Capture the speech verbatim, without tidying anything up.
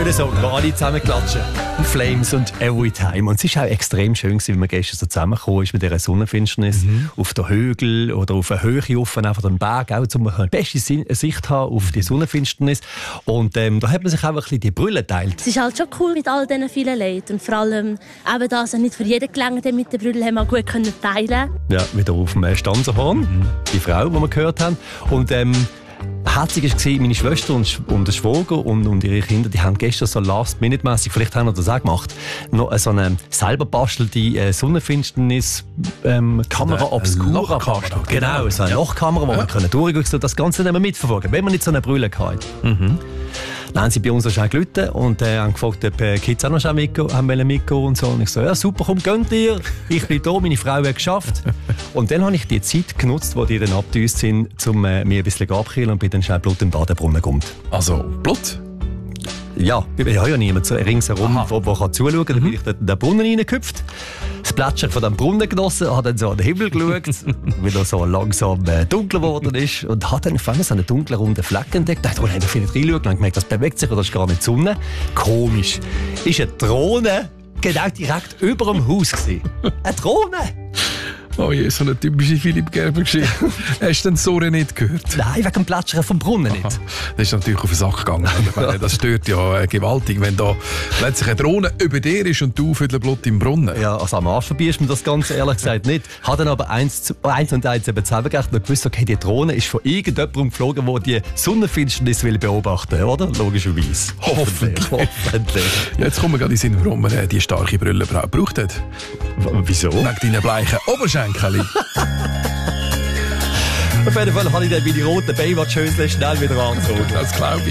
Schöner Song, wo alle zusammen klatschen. Flames und Every Time. Und es war auch extrem schön, wie wir gestern so zusammengekommen ist mit dieser Sonnenfinsternis. Mhm. Auf der Hügel oder auf einer Höhe offen, einfach den Berg, auch, um eine beste Sicht haben auf die Sonnenfinsternis. Und ähm, da hat man sich auch ein bisschen die Brille geteilt. Es ist halt schon cool mit all diesen vielen Leuten. Und vor allem, eben das, nicht für jeden gelangt mit der Brille, haben wir gut können teilen. Ja, wieder auf dem Stanzerhorn, mhm. die Frau, die wir gehört haben. Und ähm, herzig war meine Schwester und, und der Schwager und, und ihre Kinder, die haben gestern so last-minute-mässig, vielleicht haben wir das auch gemacht, noch so eine selber bastelte äh, Sonnenfinsternis ähm, Kamera Obscura. Kamera, genau, so eine ja. Lochkamera, wo ja. man können durchgehen und das Ganze nicht mehr mitverfolgen, wenn man nicht so eine Brille hatte. Mhm. Dann haben sie bei uns auch schon gelitten und äh, haben gefragt, ob die Kids auch noch schon mitgehen, haben mitgehen und so. Und ich so, ja super, komm, gönnt ihr. Ich bin da, meine Frau hat geschafft. Und dann habe ich die Zeit genutzt, wo die dann abgedüst sind, um äh, mir ein bisschen abzukühlen und bin dann schnell Blut im Badenbrunnen gekommen. Also Blut? Ja, ich habe ja niemanden so ringsherum, der zuschauen kann. Dann bin ich in den Brunnen reingehüpft, das Plätschern von dem Brunnen genossen, habe dann so an den Himmel geschaut, weil er so langsam äh, dunkel geworden ist. Und habe dann auf einmal so einen dunklen, runden Fleck entdeckt. Ich dachte, oh, ich habe nicht reinschauen und gemerkt, das bewegt sich, oder das ist gar nicht die Sonne. Komisch. Ist eine Drohne genau direkt über dem Haus gewesen. Eine Drohne! Oh je, so eine typische Philipp Gerber-Geschichte. Hast du den Soren nicht gehört? Nein, wegen dem Plätschern vom Brunnen nicht. Aha. Das ist natürlich auf den Sack gegangen. Das stört ja äh, gewaltig, wenn da plötzlich eine Drohne über dir ist und du für den Blut im Brunnen. Ja, also am Arsch vorbei ist mir das Ganze ehrlich gesagt nicht. Hat dann aber eins, zu, eins und eins eben zusammengerechnet und gewusst, okay, die Drohne ist von irgendjemandem geflogen, der die Sonnenfinsternis will beobachten, oder? Logischerweise. Hoffentlich. Hoffentlich. Ja, jetzt kommen wir gerade in den Sinn, warum man äh, die starke Brille bra- braucht hat. W- wieso? Wegen deinen bleichen Oberschenkeln. Auf jeden Fall habe ich dann meine roten Baywatch-Höschen schnell wieder angezogen. Das glaube ich.